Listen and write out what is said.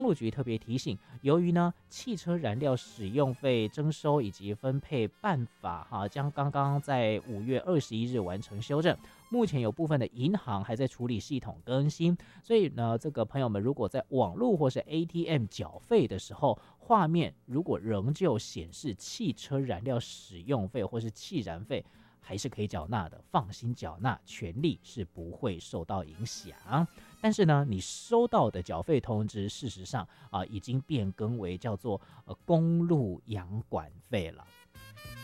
公路局特别提醒，由于呢汽车燃料使用费征收以及分配办法将刚刚在5月21日完成修正，目前有部分的银行还在处理系统更新，所以呢这个朋友们如果在网络或是 ATM 缴费的时候，画面如果仍旧显示汽车燃料使用费或是汽燃费，还是可以缴纳的，放心缴纳，权利是不会受到影响。但是呢，你收到的缴费通知，事实上已经变更为叫做公路养管费了。